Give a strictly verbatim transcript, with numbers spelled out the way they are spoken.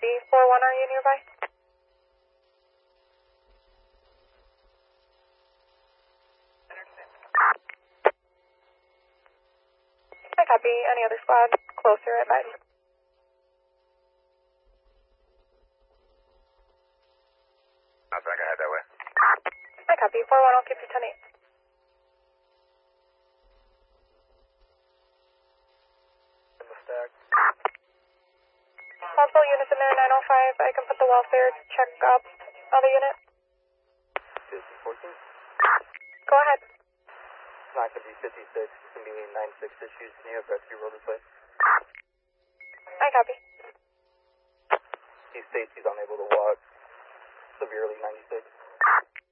copy. four one, are you nearby? I copy. Any other squad closer at Biden? I'll back ahead that way. I copy. four one, I'll keep you ten eight. In the stack. Multiple units in there, nine oh five. I can put the welfare check up. Other unit? fifty fourteen. Go ahead. It's not going to be fifty-six. It's going to be ninety-six issues. Can you have rescue roll this way? I copy. He states he's unable to walk. Severely ninety-six.